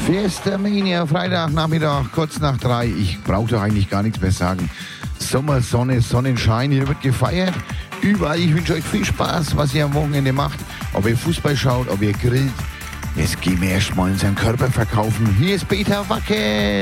Fiesta-Mania, Freitagnachmittag, kurz nach 3. Ich brauche doch eigentlich gar nichts mehr sagen. Sommer, Sonne, Sonnenschein, hier wird gefeiert. Überall, ich wünsche euch viel Spaß, was ihr am Wochenende macht. Ob ihr Fußball schaut, ob ihr grillt. Jetzt gehen wir erstmal unseren Körper verkaufen. Hier ist Peter Wackel.